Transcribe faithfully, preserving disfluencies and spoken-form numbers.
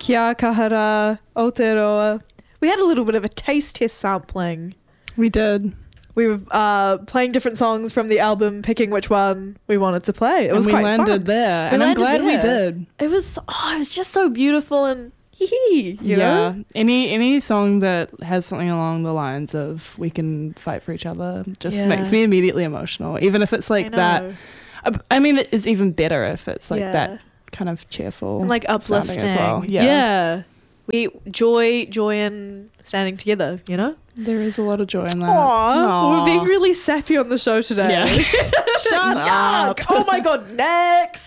Kia Kahara, Aotearoa. We had a little bit of a taste test sampling. We did. We were uh, playing different songs from the album, picking which one we wanted to play. It and was we quite landed fun. there. We and I'm landed glad we there. did. It was, oh, it was just so beautiful and hee hee, you yeah. know? Any any song that has something along the lines of we can fight for each other just Yeah. makes me immediately emotional. Even if it's like that. I I mean, it is even better if it's like Yeah. that kind of cheerful And like sounding uplifting as well. Yeah. yeah. We joy, joy in standing together, you know? There is a lot of joy in that. Aww, Aw. we're being really sappy on the show today. Yeah. Shut up. Oh my God, next.